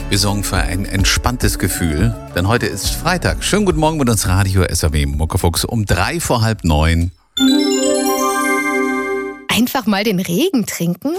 Wir sorgen für ein entspanntes Gefühl, denn heute ist Freitag. Schönen guten Morgen mit uns Radio SAW Muckefuchs um 8:45. Einfach mal den Regen trinken?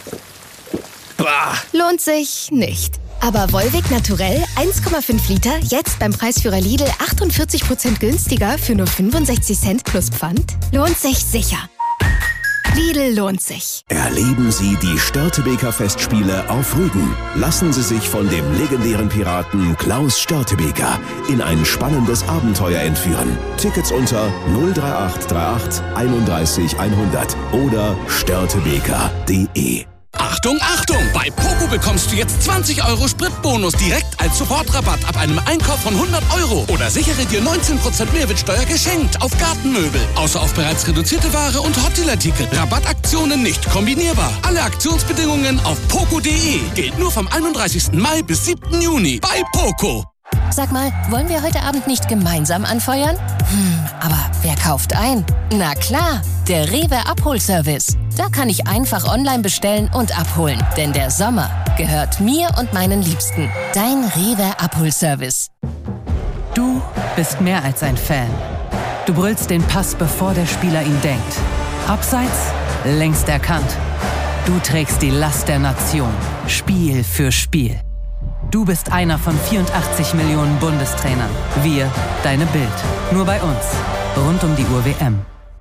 Bah. Lohnt sich nicht. Aber Volvic Naturell 1,5 Liter, jetzt beim Preisführer Lidl 48% günstiger für nur 65 Cent plus Pfand? Lohnt sich sicher. Lidl lohnt sich. Erleben Sie die Störtebeker Festspiele auf Rügen. Lassen Sie sich von dem legendären Piraten Klaus Störtebeker in ein spannendes Abenteuer entführen. Tickets unter 03838 31 100 oder störtebeker.de. Achtung, Achtung! Bei Poco bekommst du jetzt 20 € Spritbonus direkt als Sofortrabatt ab einem Einkauf von 100 €. Oder sichere dir 19% Mehrwertsteuer geschenkt auf Gartenmöbel. Außer auf bereits reduzierte Ware und Hotdeal-Artikel. Rabattaktionen nicht kombinierbar. Alle Aktionsbedingungen auf poco.de. Gilt nur vom 31. Mai bis 7. Juni bei Poco. Sag mal, wollen wir heute Abend nicht gemeinsam anfeuern? Aber wer kauft ein? Na klar, der Rewe Abholservice. Da kann ich einfach online bestellen und abholen. Denn der Sommer gehört mir und meinen Liebsten. Dein Rewe Abholservice. Du bist mehr als ein Fan. Du brüllst den Pass, bevor der Spieler ihn denkt. Abseits längst erkannt. Du trägst die Last der Nation. Spiel für Spiel. Du bist einer von 84 Millionen Bundestrainern. Wir, deine Bild. Nur bei uns. Rund um die Uhr WM.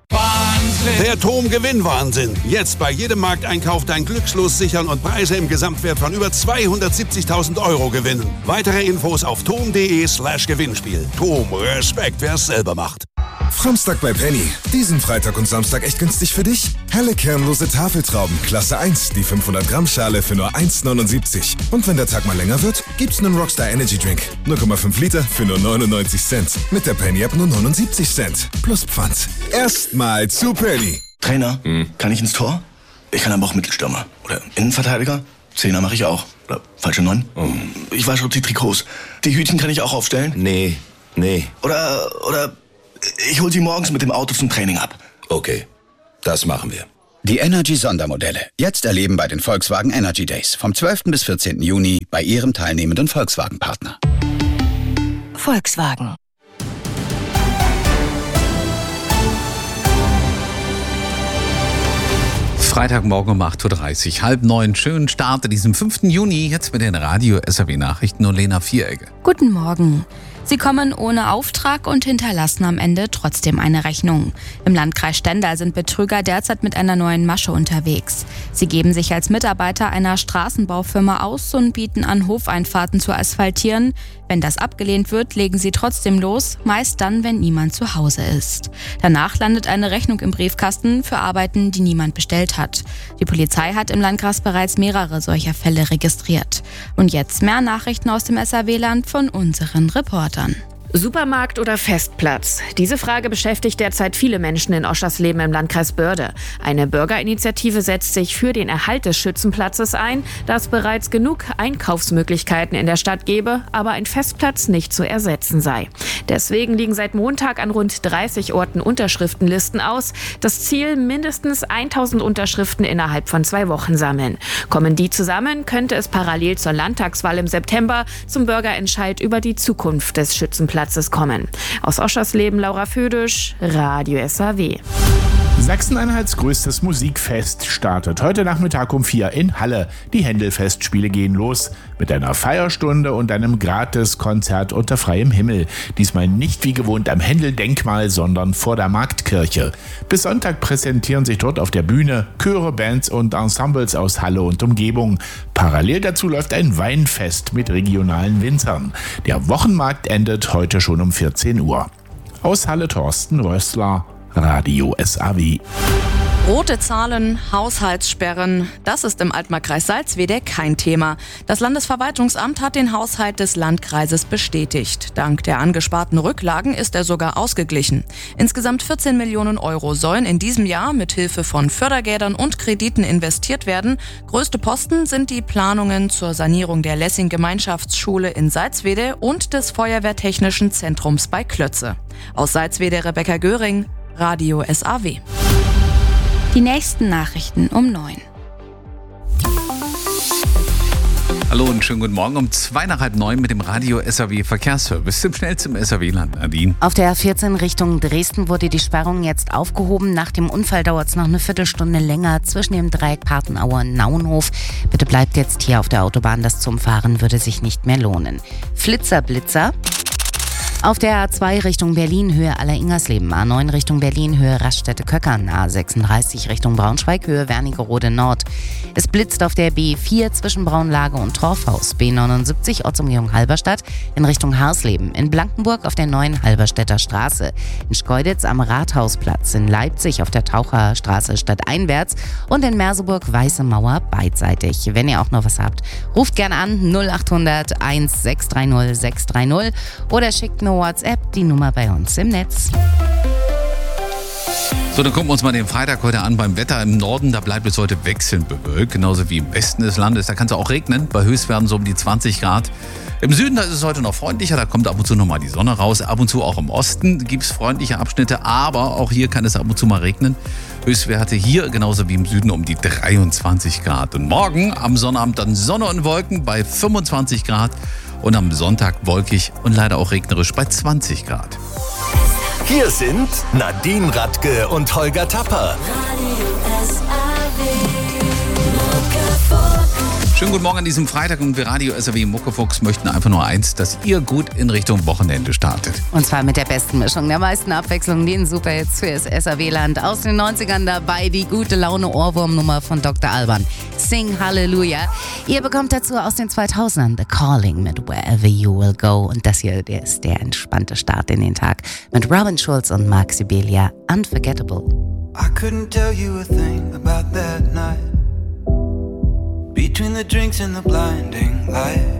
Der TOM-Gewinnwahnsinn. Jetzt bei jedem Markteinkauf dein Glückslos sichern und Preise im Gesamtwert von über 270.000 € gewinnen. Weitere Infos auf tom.de/Gewinnspiel. TOM, Respekt, wer es selber macht. Samstag bei Penny. Diesen Freitag und Samstag echt günstig für dich? Helle kernlose Tafeltrauben, Klasse 1, die 500 Gramm Schale für nur 1,79. Und wenn der Tag mal länger wird, gibt's einen Rockstar Energy Drink. 0,5 Liter für nur 99 Cent. Mit der Penny App nur 79 Cent. Plus Pfand. Erstmal zu Penny. Trainer, kann ich ins Tor? Ich kann aber auch Mittelstürmer. Oder Innenverteidiger? Zehner mache ich auch. Oder falsche 9? Ich wasche die Trikots. Die Hütchen kann ich auch aufstellen? Nee. Oder ich hol sie morgens mit dem Auto zum Training ab. Okay, das machen wir. Die Energy-Sondermodelle. Jetzt erleben bei den Volkswagen Energy Days. Vom 12. bis 14. Juni bei Ihrem teilnehmenden Volkswagen-Partner. Volkswagen. Freitagmorgen um 8:30 Uhr, 8:30. Schönen Start in diesem 5. Juni. Jetzt mit den Radio SAW Nachrichten und Lena Vieregge. Guten Morgen. Sie kommen ohne Auftrag und hinterlassen am Ende trotzdem eine Rechnung. Im Landkreis Stendal sind Betrüger derzeit mit einer neuen Masche unterwegs. Sie geben sich als Mitarbeiter einer Straßenbaufirma aus und bieten an, Hofeinfahrten zu asphaltieren. Wenn das abgelehnt wird, legen sie trotzdem los, meist dann, wenn niemand zu Hause ist. Danach landet eine Rechnung im Briefkasten für Arbeiten, die niemand bestellt hat. Die Polizei hat im Landkreis bereits mehrere solcher Fälle registriert. Und jetzt mehr Nachrichten aus dem SAW-Land von unseren Reportern. Supermarkt oder Festplatz? Diese Frage beschäftigt derzeit viele Menschen in Oschersleben im Landkreis Börde. Eine Bürgerinitiative setzt sich für den Erhalt des Schützenplatzes ein, da es bereits genug Einkaufsmöglichkeiten in der Stadt gebe, aber ein Festplatz nicht zu ersetzen sei. Deswegen liegen seit Montag an rund 30 Orten Unterschriftenlisten aus. Das Ziel: mindestens 1000 Unterschriften innerhalb von 2 Wochen sammeln. Kommen die zusammen, könnte es parallel zur Landtagswahl im September zum Bürgerentscheid über die Zukunft des Schützenplatzes kommen. Aus Oschersleben Laura Födisch, Radio SAW. Sachsen-Anhalts größtes Musikfest startet heute Nachmittag um 4 in Halle. Die Händel-Festspiele gehen los mit einer Feierstunde und einem Gratis-Konzert unter freiem Himmel. Diesmal nicht wie gewohnt am Händel-Denkmal, sondern vor der Marktkirche. Bis Sonntag präsentieren sich dort auf der Bühne Chöre, Bands und Ensembles aus Halle und Umgebung. Parallel dazu läuft ein Weinfest mit regionalen Winzern. Der Wochenmarkt endet heute schon um 14 Uhr. Aus Halle Thorsten Rössler, Radio SAW. Rote Zahlen, Haushaltssperren, das ist im Altmarkkreis Salzwedel kein Thema. Das Landesverwaltungsamt hat den Haushalt des Landkreises bestätigt. Dank der angesparten Rücklagen ist er sogar ausgeglichen. Insgesamt 14 Millionen € sollen in diesem Jahr mit Hilfe von Fördergeldern und Krediten investiert werden. Größte Posten sind die Planungen zur Sanierung der Lessing-Gemeinschaftsschule in Salzwedel und des Feuerwehrtechnischen Zentrums bei Klötze. Aus Salzwedel Rebecca Göring, Radio SAW. Die nächsten Nachrichten um 9. Hallo und schönen guten Morgen um 8:45 mit dem Radio SAW Verkehrsservice. Im schnellsten SAW-Land, Nadine. Auf der A14 Richtung Dresden wurde die Sperrung jetzt aufgehoben. Nach dem Unfall dauert es noch eine Viertelstunde länger zwischen dem Dreieck Partenaue und Naunhof. Bitte bleibt jetzt hier auf der Autobahn. Das zum Fahren würde sich nicht mehr lohnen. Flitzer. Auf der A2 Richtung Berlin, Höhe Aller-Ingersleben, A9 Richtung Berlin, Höhe Raststätte-Köckern, A36 Richtung Braunschweig, Höhe Wernigerode Nord. Es blitzt auf der B4 zwischen Braunlage und Torfhaus, B79 Ortsumgehung Halberstadt in Richtung Harsleben, in Blankenburg auf der neuen Halberstädter Straße, in Schkeuditz am Rathausplatz, in Leipzig auf der Taucherstraße stadteinwärts und in Merseburg Weiße Mauer beidseitig. Wenn ihr auch noch was habt, ruft gerne an 0800 1630 630 oder schickt eine WhatsApp, die Nummer bei uns im Netz. So, dann gucken wir uns mal den Freitag heute an. Beim Wetter im Norden, da bleibt es heute wechselnd bewölkt, genauso wie im Westen des Landes. Da kann es auch regnen, bei Höchstwerten so um die 20 Grad. Im Süden, da ist es heute noch freundlicher, da kommt ab und zu nochmal die Sonne raus. Ab und zu auch im Osten gibt es freundliche Abschnitte, aber auch hier kann es ab und zu mal regnen. Höchstwerte hier genauso wie im Süden um die 23 Grad. Und morgen am Sonnabend dann Sonne und Wolken bei 25 Grad. Und am Sonntag wolkig und leider auch regnerisch bei 20 Grad. Hier sind Nadine Radke und Holger Tapper. Schönen guten Morgen an diesem Freitag und wir Radio SAW Muckefuchs möchten einfach nur eins, dass ihr gut in Richtung Wochenende startet. Und zwar mit der besten Mischung, der meisten Abwechslung, den Superhits für das SAW-Land. Aus den 90ern dabei die gute Laune Ohrwurmnummer von Dr. Alban. Sing Halleluja. Ihr bekommt dazu aus den 2000ern The Calling mit Wherever You Will Go. Und das hier, der ist der entspannte Start in den Tag mit Robin Schulz und Mark Sibelia. Unforgettable. I couldn't tell you a thing about that night. Between the drinks and the blinding light,